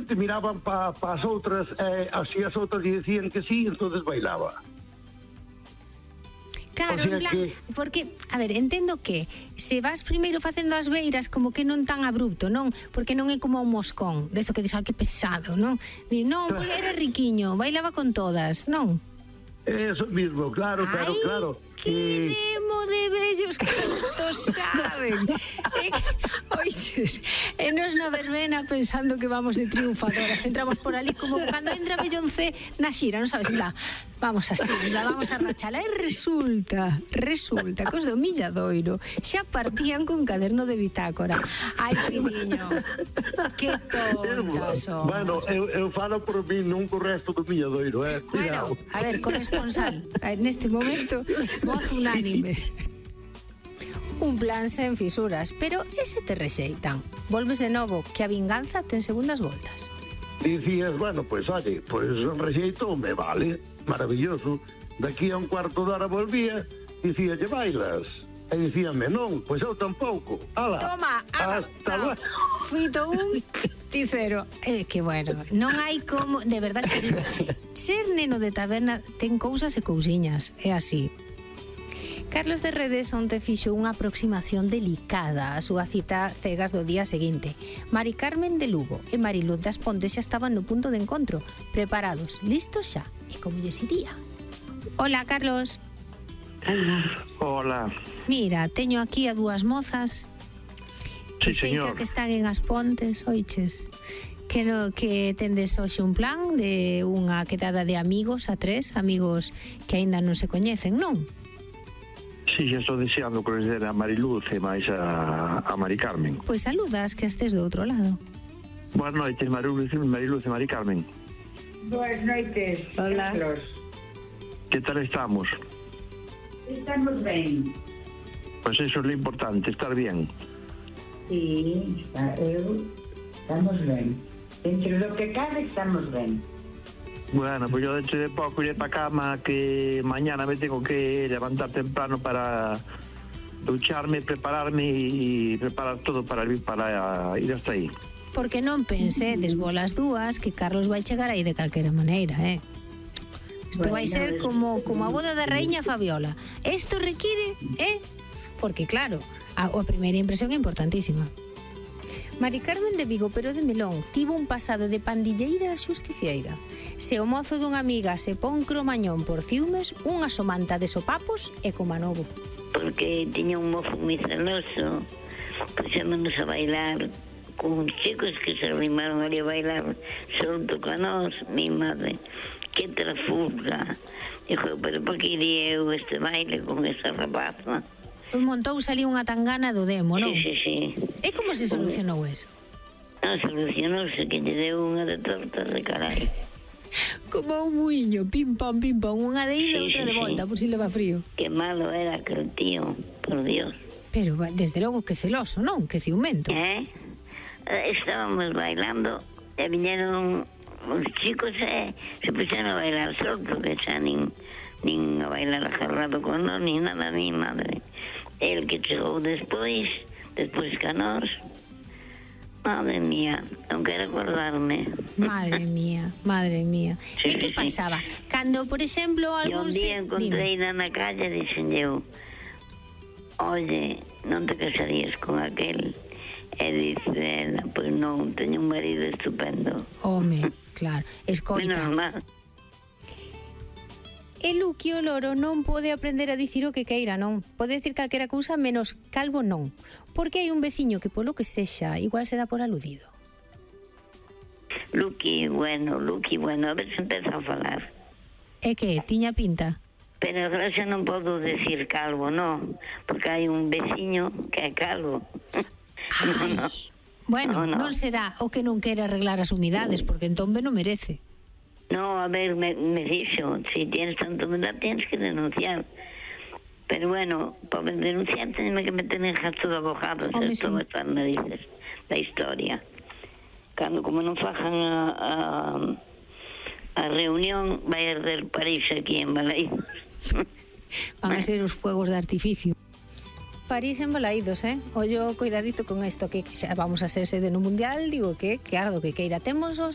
xente miraban pa as outras, así as outras lle decían que sí, entonces bailaba. Claro, O sea en plan, que... porque, a ver, entendo que se vas primeiro facendo as beiras como que non tan abrupto, non? Porque non é como un moscón, desto que dixo, que pesado, non? Non, porque era riquiño, bailaba con todas, non? Eso mismo, claro. Que demo de bellos cantos saben. Oixes, e nos na verbena pensando que vamos de triunfadoras, entramos por ali como cando entra Beyoncé na xira, non sabes, en plan, vamos así, vamos a rachala, e resulta que os do Milladoiro xa partían con caderno de bitácora. Ai, finiño, que tontas somos. Bueno, eu falo por mí, non co resto do Milladoiro, Bueno, a ver, corresponsal, neste momento, voz unánime. Un plan sen fisuras, pero ese te rexeitan. Volves de novo, que a vinganza ten segundas voltas. Dicías, bueno, pues oye, pues rexeito me vale, maravilloso. Daqui a un cuarto de hora volvía, dicía, lle bailas? E dicíame, non, pois eu tampouco. Ala, toma, ala, fito un ticero. Que bueno, non hai como, de verdade che digo, ser neno de taberna ten cousas e cousiñas, é así. Carlos de Redes onte fixo unha aproximación delicada a súa cita cegas do día seguinte. Mari Carmen de Lugo e Mariluz das Pontes xa estaban no punto de encontro, preparados, listos xa, e como lles iría. Hola, Carlos. Hola. Mira, teño aquí a dúas mozas. Sí, señor. Que están en As Pontes, oiches. Que tendes hoxe un plan de unha quedada de amigos a tres, amigos que aínda non se coñecen, non? Sí, xa estou deseando conocer a Mariluz e máis a Mari Carmen. Pois saludas que estés do outro lado. Boas noites, Mariluz e Mari Carmen. Boas noites, hola. Carlos. Que tal estamos? Estamos ben. Pois eso é lo importante, estar bien. Sí, estamos ben. Dentro do que cabe estamos ben. Bueno, pues yo dentro de pouco iré pa cama, que mañana me tengo que levantar temprano para ducharme, prepararme y preparar todo para ir hasta aí. Porque non pensedes bolas dúas que Carlos vai chegar aí de calquera maneira, Isto vai ser como a boda da raíña Fabiola. Isto require, porque claro, a primeira impresión é importantísima. Mari Carmen de Vigo, pero de Melón, tivo un pasado de pandilleira a xusticieira. Se o mozo dunha amiga se pon cromañón por ciúmes, unha somanta de sopapos e coma novo. Porque tiña un mozo moi celoso, puxémonos a bailar con uns chicos que se arrimaron ali a bailar solto con nós, mi madre. Que trafulga. Dijo, pero por que iría eu este baile con esa rapaza? Montou ali unha tangana do demo, non? Sí. E como se solucionou eso? Solucionouse que lle deu unha de torta de carai. Como un muiño, pim pam, unha de ida e outra de volta, por si leva frío. Que malo era aquel tío, por Dios. Pero desde logo que celoso, non? Que ciumento. Estábamos bailando e viñeron os chicos se puxeron a bailar solto, que xa nin a bailar agarrado con nós, ni nada, ni madre. El que chegou despois que a nós. Madre mía, non quero acordarme. Madre mía. Sí, e que pasaba? Cando, por exemplo, algún... Un día encontrei na calle e dixen eu, oye, non te casarías con aquel? E dice, pois non, teño un marido estupendo. Home, claro, escoita. Menos mal. E Luqui o loro non pode aprender a dicir o que queira, non? Pode dicir calquera cousa menos calvo non. Porque hai un veciño que polo que sexa igual se dá por aludido. Luqui, bueno, a ver se empeza a falar. E que, tiña pinta? Pero gracia non podo decir calvo, non, porque hai un veciño que é calvo. Ai, bueno, non será o que non quere arreglar as humidades, porque entón ben o merece. No, a ver, me dixo, si tienes tanta humedad tienes que denunciar. Pero bueno, para denunciar tenme que meter en gasto de abogados. Esto me están narices da historia. Cando como non fajan a reunión, vai arder París aquí en Balaídos. Van a ser os fuegos de artificio. París en Balaídos, Ollo, cuidadito con isto, que xa vamos a ser sede no Mundial, digo que ardo que queira. Temos os